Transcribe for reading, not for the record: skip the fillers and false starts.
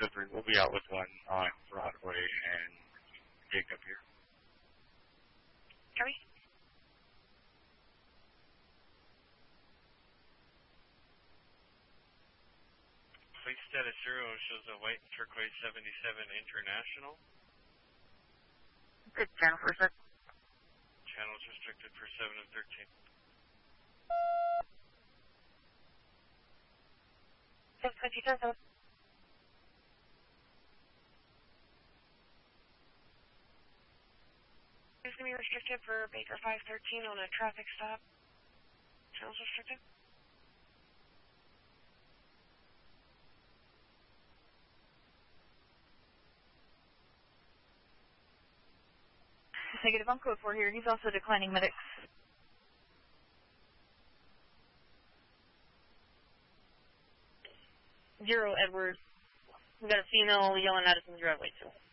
delivery. We'll be out with one on Broadway and Jacob here. Copy. Flight status 0 shows a white turquoise 77 International. Good channel for a sec. Channels restricted for 7 and 13. 720. It's going to be restricted for Baker 513 on a traffic stop. Channels restricted. Negative on code 4 here. He's also declining medics. 0 Edward. We got a female yelling at us in the driveway too.